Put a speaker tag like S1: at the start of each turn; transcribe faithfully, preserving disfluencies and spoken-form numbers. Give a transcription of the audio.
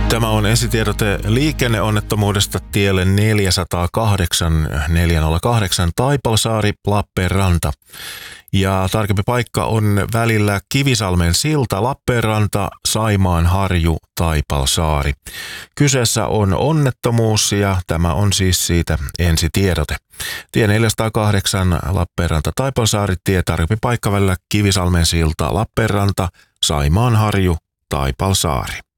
S1: Tämä on ensitiedote liikenneonnettomuudesta tielle neljäsataakahdeksan neljäsataakahdeksan Taipalsaari, Lappeenranta. Ja tarkempi paikka on välillä Kivisalmen silta, Lappeenranta, Saimaan harju, Taipalsaari. Kyseessä on onnettomuus ja tämä on siis siitä ensitiedote. Tie neljäsataakahdeksan Lappeenranta, Taipalsaari, tie tarkempi paikka välillä Kivisalmen silta, Lappeenranta, Saimaan harju, Taipalsaari.